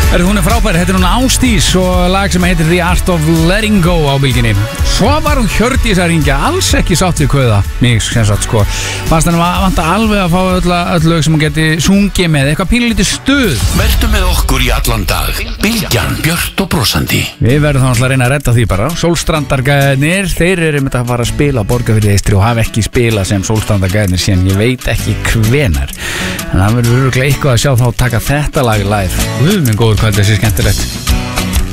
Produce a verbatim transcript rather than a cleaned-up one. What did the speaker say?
Er, hún er frábær, þetta er hún Ásdís og lag sem heitir The Art of Letting Go á bylginni. Svo var hún Hjördís að ringja, alls ekki sátt við kvöða mig, sem sagt sko. Fannst hann vanta alveg að fá öll, öll lög sem hún geti sungið með, eitthvað pínlítið stuð. Vertu með okkur í allan dag, Bylgjan, björt og brosandi. Við verðum þá að reyna að redda því bara. Sólstrandargæðinir, þeir eru með að fara að spila á Borgarfirði Eystri og hafa ekki spilað sem Sólstrandargæðinir síðan ég veit ekki hvenar. En það verður örugglega eitthvað að sjá þá taka þetta lag live. Guð minn góður, hvað þetta sé skemmtilegt.